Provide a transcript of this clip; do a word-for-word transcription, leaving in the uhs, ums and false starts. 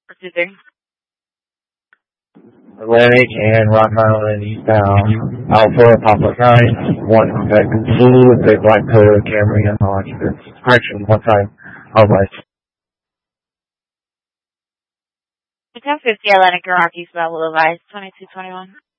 Proceeding. Atlantic and Rock Island eastbound. Alpha Papa nine, one contact Zulu with a black Toyota Camry and all occupants. Correction, one time. All right. ten fifty Atlantic and Rock eastbound will advise twenty-two twenty-one.